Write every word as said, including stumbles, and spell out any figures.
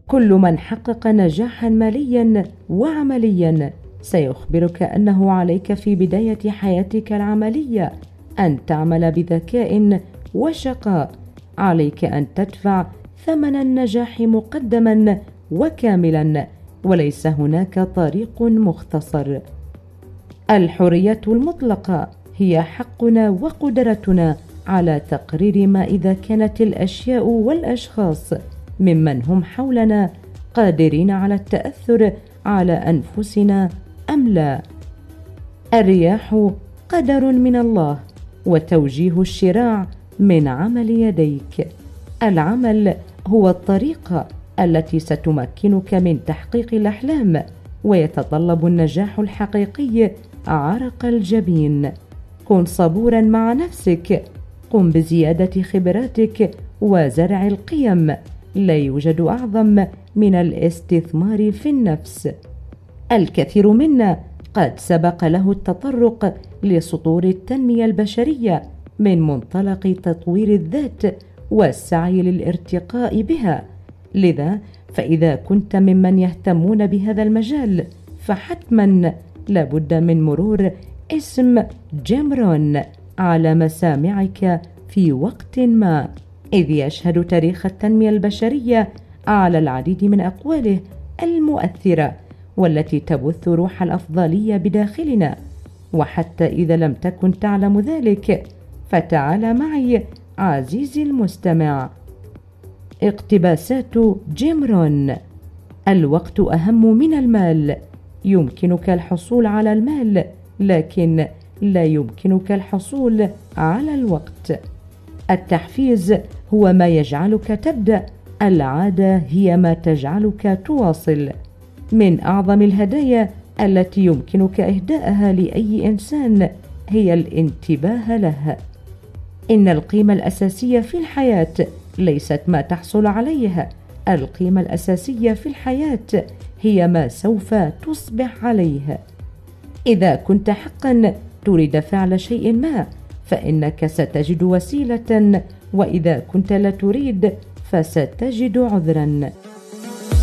كل من حقق نجاحا ماليا وعمليا سيخبرك أنه عليك في بداية حياتك العملية أن تعمل بذكاء وشقاء. عليك أن تدفع ثمن النجاح مقدما وكاملا، وليس هناك طريق مختصر. الحرية المطلقة هي حقنا وقدرتنا على تقرير ما إذا كانت الأشياء والأشخاص ممن هم حولنا قادرين على التأثر على أنفسنا أم لا. الرياح قدر من الله، وتوجيه الشراع من عمل يديك. العمل هو الطريقة التي ستمكنك من تحقيق الأحلام، ويتطلب النجاح الحقيقي عرق الجبين. كن صبورا مع نفسك، قم بزيادة خبراتك وزرع القيم. لا يوجد أعظم من الاستثمار في النفس. الكثير منا قد سبق له التطرق لسطور التنمية البشرية من منطلق تطوير الذات والسعي للارتقاء بها. لذا فإذا كنت ممن يهتمون بهذا المجال فحتما لابد من مرور اسم جيم رون على مسامعك في وقت ما، إذ يشهد تاريخ التنمية البشرية على العديد من أقواله المؤثرة والتي تبث روح الأفضلية بداخلنا. وحتى إذا لم تكن تعلم ذلك فتعال معي عزيزي المستمع. اقتباسات جيم رون: الوقت أهم من المال. يمكنك الحصول على المال، لكن لا يمكنك الحصول على الوقت. التحفيز هو ما يجعلك تبدأ، العادة هي ما تجعلك تواصل. من أعظم الهدايا التي يمكنك إهداءها لأي إنسان هي الانتباه له. إن القيمة الأساسية في الحياة ليست ما تحصل عليها، القيمة الأساسية في الحياة هي ما سوف تصبح عليه. إذا كنت حقا تريد فعل شيء ما فإنك ستجد وسيلة، وإذا كنت لا تريد فستجد عذرا.